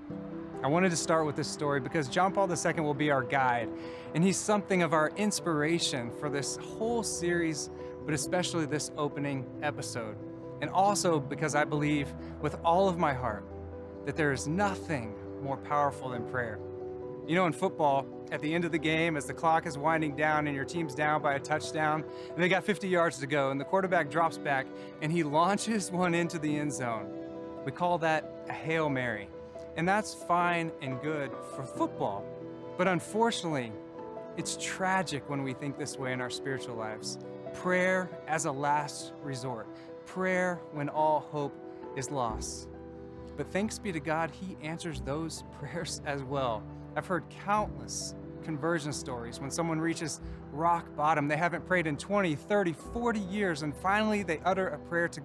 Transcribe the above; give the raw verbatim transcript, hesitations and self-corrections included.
I wanted to start with this story because John Paul the Second will be our guide, and he's something of our inspiration for this whole series, but especially this opening episode. And also because I believe with all of my heart that there is nothing more powerful than prayer. You know, in football, at the end of the game, as the clock is winding down and your team's down by a touchdown, and they got fifty yards to go, and the quarterback drops back and he launches one into the end zone. We call that a Hail Mary. And that's fine and good for football. But unfortunately, it's tragic when we think this way in our spiritual lives. Prayer as a last resort. Prayer when all hope is lost. But thanks be to God, He answers those prayers as well. I've heard countless conversion stories when someone reaches rock bottom. They haven't prayed in twenty, thirty, forty years, and finally they utter a prayer to